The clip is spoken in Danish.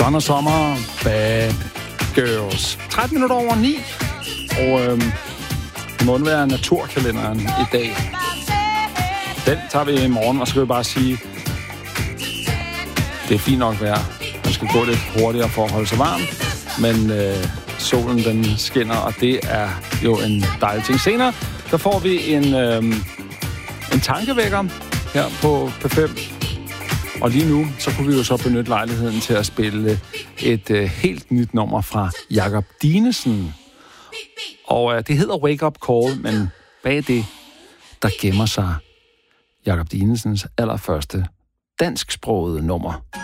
Donna Summer, Bad Girls. 13 minutter over 9, og det må være naturkalenderen i dag. Den tager vi i morgen, og så skal vi bare sige, det er fint nok vejr. Man skal gå lidt hurtigere for at holde sig varm, men solen den skinner, og det er jo en dejlig ting. Senere, der får vi en tankevækker her på P5. Og lige nu, så kunne vi jo så benytte lejligheden til at spille et helt nyt nummer fra Jakob Dinesen. Og det hedder Wake Up Call, men bag det, der gemmer sig Jakob Dinesens allerførste dansksprogede nummer.